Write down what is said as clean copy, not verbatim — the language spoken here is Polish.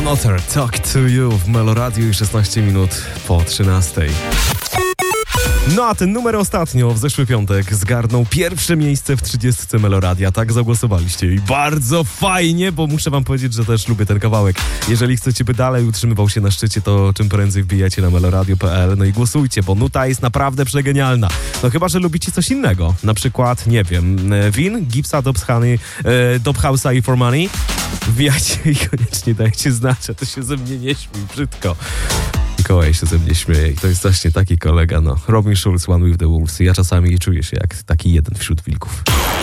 Motor, Talk to You w Meloradiu i 16 minut po 13. No a ten numer ostatnio w zeszły piątek zgarnął pierwsze miejsce w 30 Meloradia. Tak zagłosowaliście i bardzo fajnie, bo muszę wam powiedzieć, że też lubię ten kawałek. Jeżeli chcecie, by dalej utrzymywał się na szczycie, to czym prędzej wbijacie na meloradio.pl, no i głosujcie, bo nuta jest naprawdę przegenialna. No chyba, że lubicie coś innego. Na przykład, nie wiem, Win, Gipsa, Dobhouse'a i For Money. Wbijajcie i koniecznie dajcie znać, a to się ze mnie nie śmiej brzydko. Mikołaj się ze mnie śmieje i to jest właśnie taki kolega, no. Robin Schulz, One with the Wolves. Ja czasami czuję się jak taki jeden wśród wilków.